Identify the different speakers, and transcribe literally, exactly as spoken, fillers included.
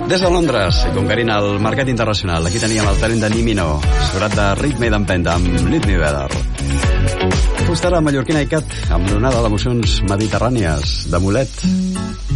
Speaker 1: Des de Londres, conquerint el mercat internacional. Aquí teníem el talent de Nimino, surat de ritme i d'empenta, amb Lead Me Better. Fustara mallorquina i cat, amb l'onada d'emocions mediterrànies, de Mulet.